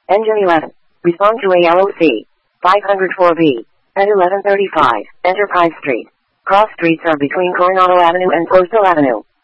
Engine 11. Respond to ALOC. 504B. At 1135, Enterprise Street. Cross streets are between Coronado Avenue and Postal Avenue.